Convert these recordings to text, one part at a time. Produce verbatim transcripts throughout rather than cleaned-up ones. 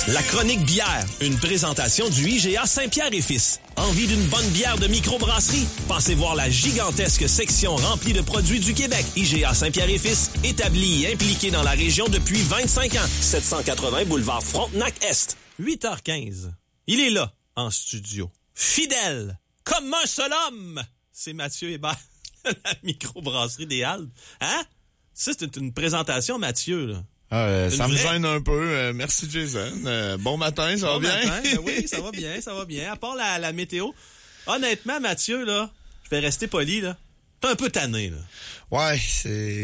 La chronique bière, une présentation du I G A Saint-Pierre et Fils. Envie d'une bonne bière de microbrasserie? Passez voir la gigantesque section remplie de produits du Québec. I G A Saint-Pierre et Fils, établi et impliqué dans la région depuis vingt-cinq ans. sept cent quatre-vingts boulevard Frontenac-Est. huit heures quinze. Il est là, en studio. Fidèle, comme un seul homme. C'est Mathieu Hébert, la microbrasserie des Halles. Hein? Ça, c'est une présentation, Mathieu, là. Ah, euh, ça vraie... me gêne un peu. Euh, merci, Jason. Euh, bon matin, ça bon va bien? Matin. Ben oui, ça va bien, ça va bien. À part la, la météo. Honnêtement, Mathieu, là, je vais rester poli, là. T'es un peu tanné, là. Ouais, c'est...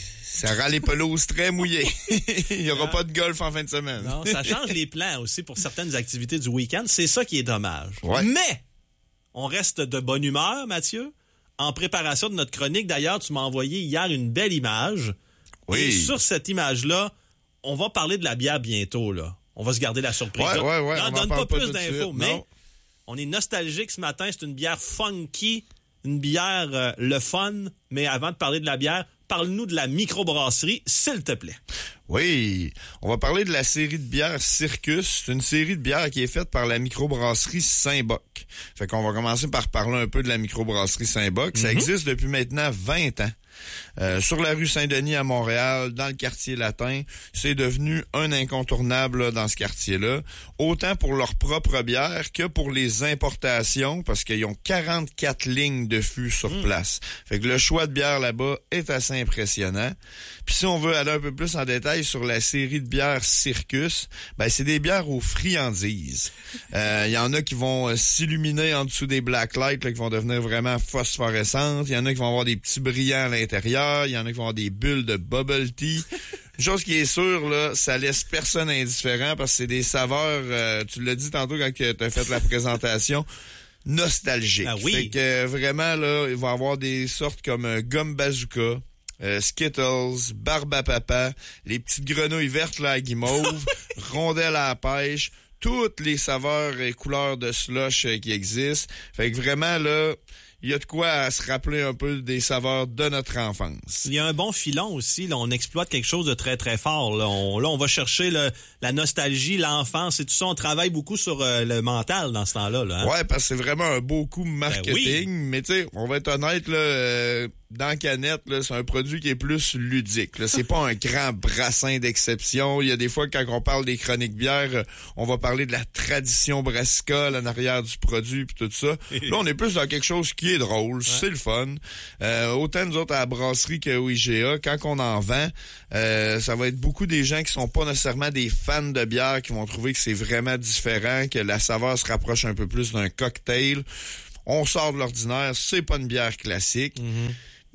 Ça rend les pelouses très mouillées. Il n'y aura ah. pas de golf en fin de semaine. Non, ça change les plans aussi pour certaines activités du week-end. C'est ça qui est dommage. Ouais. Mais, on reste de bonne humeur, Mathieu. En préparation de notre chronique, d'ailleurs, tu m'as envoyé hier une belle image. Oui. Et sur cette image-là, on va parler de la bière bientôt, là. On va se garder la surprise. Ouais, ouais, ouais. Non, on donne pas, pas plus d'infos, mais non. on est nostalgique ce matin. C'est une bière funky, une bière euh, le fun. Mais avant de parler de la bière, parle-nous de la microbrasserie, s'il te plaît. Oui, on va parler de la série de bières Circus. C'est une série de bières qui est faite par la microbrasserie Saint-Boc. Fait qu'on va commencer par parler un peu de la microbrasserie Saint-Boc. Mm-hmm. Ça existe depuis maintenant vingt ans. Euh, sur la rue Saint-Denis à Montréal, dans le quartier latin, c'est devenu un incontournable là, dans ce quartier-là, autant pour leur propre bière que pour les importations, parce qu'ils ont quarante-quatre lignes de fûts sur mmh. place. Fait que le choix de bière là-bas est assez impressionnant. Puis si on veut aller un peu plus en détail sur la série de bières Circus, ben c'est des bières aux friandises. Il euh, y en a qui vont euh, s'illuminer en dessous des blacklights, là, qui vont devenir vraiment phosphorescentes. Il y en a qui vont avoir des petits brillants à l'intérieur. Il y en a qui vont avoir des bulles de bubble tea. Une chose qui est sûre, là, ça laisse personne indifférent parce que c'est des saveurs, euh, tu l'as dit tantôt quand tu as fait la présentation, nostalgiques. Ah oui. Fait que euh, vraiment, là, il va y avoir des sortes comme euh, gomme bazooka, Euh, Skittles, barbe à papa, les petites grenouilles vertes là à guimauve, rondelles à la pêche, toutes les saveurs et couleurs de slush euh, qui existent. Fait que vraiment là, il y a de quoi à se rappeler un peu des saveurs de notre enfance. Il y a un bon filon aussi. Là, on exploite quelque chose de très, très fort. Là, on, là, on va chercher le, la nostalgie, l'enfance et tout ça. On travaille beaucoup sur euh, le mental dans ce temps-là. Là, hein? Ouais, parce que c'est vraiment un beau coup marketing. Ben oui. Mais tu sais, on va être honnête, là... Euh, dans Canette, là, c'est un produit qui est plus ludique. Là. C'est pas un grand brassin d'exception. Il y a des fois, quand on parle des chroniques bières, on va parler de la tradition brassicole en arrière du produit puis tout ça. Là, on est plus dans quelque chose qui est drôle. Ouais. C'est le fun. Euh, autant nous autres à la brasserie qu'au I G A, quand on en vend, euh, ça va être beaucoup des gens qui sont pas nécessairement des fans de bière qui vont trouver que c'est vraiment différent, que la saveur se rapproche un peu plus d'un cocktail. On sort de l'ordinaire. C'est pas une bière classique. Mm-hmm.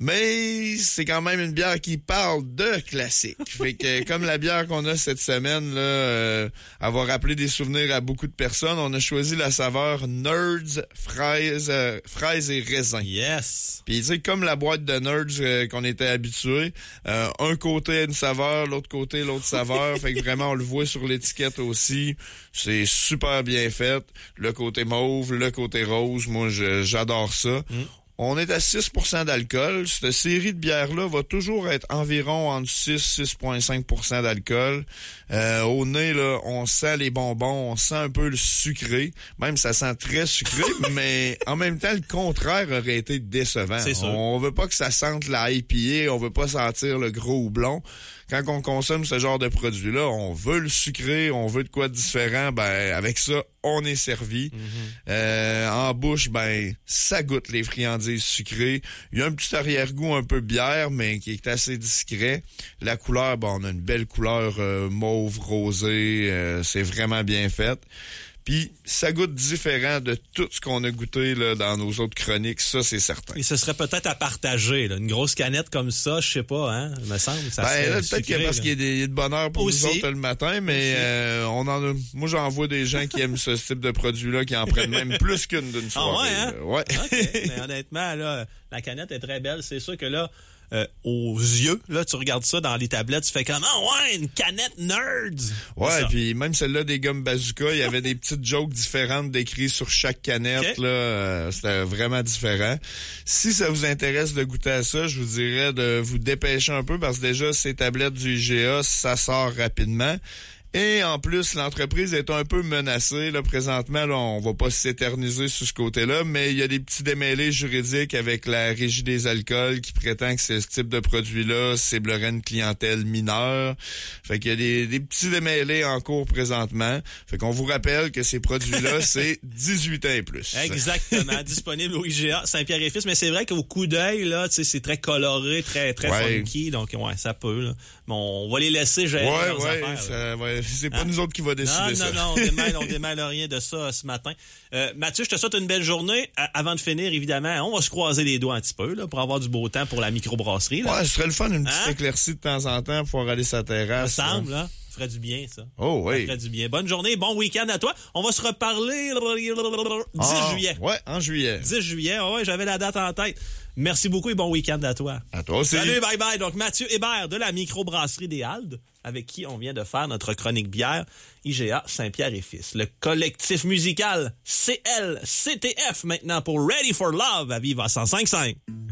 Mais c'est quand même une bière qui parle de classique. Fait que comme la bière qu'on a cette semaine, là, euh, elle va rappeler des souvenirs à beaucoup de personnes. On a choisi la saveur Nerds, fraise, euh, fraise et raisin. Yes! Puis tu sais, comme la boîte de Nerds euh, qu'on était habitué, euh, un côté une saveur, l'autre côté l'autre saveur. Fait que vraiment, on le voit sur l'étiquette aussi. C'est super bien fait. Le côté mauve, le côté rose, moi je, j'adore ça. Mm. On est à six pour cent d'alcool. Cette série de bières-là va toujours être environ entre six et six virgule cinq pour cent d'alcool. Euh, au nez, là, on sent les bonbons, on sent un peu le sucré. Même, ça sent très sucré, mais en même temps, le contraire aurait été décevant. C'est sûr. On veut pas que ça sente la I P A, on veut pas sentir le gros houblon. Quand on consomme ce genre de produit-là, on veut le sucré, on veut de quoi de différent. Ben, avec ça, on est servi. Mm-hmm. Euh, en bouche, ben, ça goûte les friandises sucrées. Il y a un petit arrière-goût un peu bière, mais qui est assez discret. La couleur, ben, on a une belle couleur euh, mauve, rosé. Euh, c'est vraiment bien fait. Puis, ça goûte différent de tout ce qu'on a goûté là, dans nos autres chroniques, ça, c'est certain. Et ce serait peut-être à partager, là. Une grosse canette comme ça, je sais pas, hein, il me semble. Ça ben, là, peut-être sucré, qu'il y a parce là. qu'il y a des, de bonheur pour Aussi. nous autres le matin, mais euh, on en a, moi, j'en vois des gens qui aiment ce type de produit-là, qui en prennent même plus qu'une d'une soirée. Ah ouais, hein? Ouais. Okay. Mais honnêtement, là, la canette est très belle. C'est sûr que là, Euh, aux yeux, là, tu regardes ça dans les tablettes, tu fais comme, ah ouais, une canette Nerds! Ouais, puis même celle-là des gommes bazooka, il y avait des petites jokes différentes décrites sur chaque canette, okay. là, euh, c'était vraiment différent. Si ça vous intéresse de goûter à ça, je vous dirais de vous dépêcher un peu, parce que déjà, ces tablettes du I G A, ça sort rapidement. Et en plus, l'entreprise est un peu menacée. Là, présentement, là, on va pas s'éterniser sur ce côté-là, mais il y a des petits démêlés juridiques avec la Régie des alcools qui prétend que c'est ce type de produit-là ciblerait une clientèle mineure. Fait qu'il y a des, des petits démêlés en cours présentement. Fait qu'on vous rappelle que ces produits-là, c'est dix-huit ans et plus. Exactement. Disponible au I G A Saint-Pierre-et-Fils. Mais c'est vrai qu'au coup d'œil, là, tu sais, c'est très coloré, très, très ouais. funky. Donc, ouais, ça peut, là. Bon, on va les laisser gérer ouais, leurs ouais, affaires. Ça, ouais, c'est pas hein? nous autres qui va décider non, ça. Non, non, on démêle, on démêle rien de ça ce matin. Euh, Mathieu, je te souhaite une belle journée. À, avant de finir, évidemment, on va se croiser les doigts un petit peu là, pour avoir du beau temps pour la microbrasserie. Là. Ouais, ce serait le fun, une petite hein? éclaircie de temps en temps pour aller sur la terrasse. Ça semble, là. Ça ferait du bien, ça. Oh oui. Ça ferait du bien. Bonne journée, bon week-end à toi. On va se reparler dix ah, juillet. Ouais, en juillet. dix juillet, ouais, j'avais la date en tête. Merci beaucoup et bon week-end à toi. À toi aussi. Salut, bye bye. Donc, Mathieu Hébert de la microbrasserie des Haldes, avec qui on vient de faire notre chronique bière, I G A Saint-Pierre-et-Fils. Le collectif musical C L C T F maintenant pour Ready for Love à Viva cent cinq virgule cinq.